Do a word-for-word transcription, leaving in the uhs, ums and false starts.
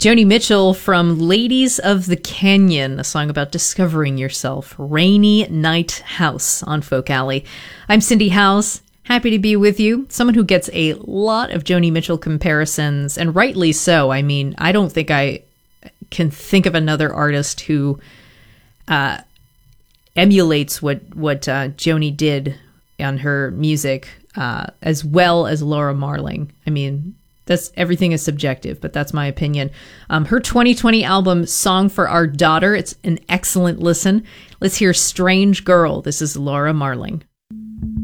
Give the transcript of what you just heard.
Joni Mitchell from Ladies of the Canyon, a song about discovering yourself. Rainy Night House on Folk Alley. I'm Cindy Howes. Happy to be with you. Someone who gets a lot of Joni Mitchell comparisons, and rightly so. I mean, I don't think I can think of another artist who uh, emulates what, what uh, Joni did on her music uh, as well as Laura Marling. I mean, that's everything is subjective, but that's my opinion. Um, her twenty twenty album, Song for Our Daughter, it's an excellent listen. Let's hear Strange Girl. This is Laura Marling.